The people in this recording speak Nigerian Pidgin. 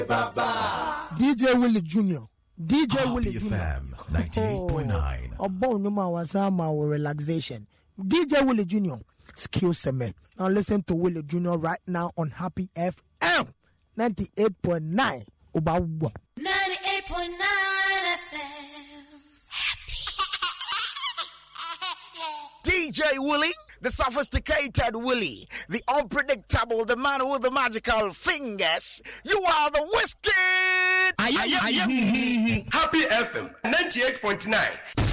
DJ Willie Jr. DJ Willie Jr. FM 98.9. About no was our relaxation. DJ Willie Jr. Skills man. Now listen to Willie Jr. right now on Happy FM 98.9. About 98.9 FM. DJ Willie, the sophisticated Willie, the unpredictable, the man with the magical fingers. You are the whiskey. Happy FM 98.9.